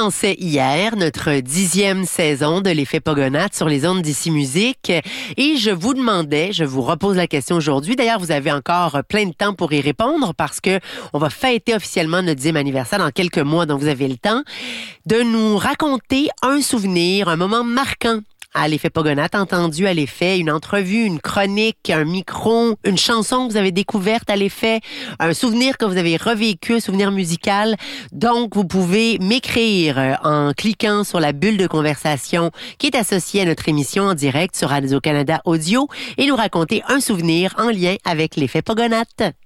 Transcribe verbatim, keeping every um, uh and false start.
commençait hier notre dixième saison de l'effet Pogonates sur les ondes d'Ici Musique et je vous demandais, je vous repose la question aujourd'hui. D'ailleurs, vous avez encore plein de temps pour y répondre parce que on va fêter officiellement notre dixième anniversaire dans quelques mois, donc vous avez le temps de nous raconter un souvenir, un moment marquant à l'effet Pogonates, entendu à l'effet, une entrevue, une chronique, un micro, une chanson que vous avez découverte à l'effet, un souvenir que vous avez revécu, un souvenir musical. Donc, vous pouvez m'écrire en cliquant sur la bulle de conversation qui est associée à notre émission en direct sur Radio-Canada Audio et nous raconter un souvenir en lien avec l'effet Pogonates.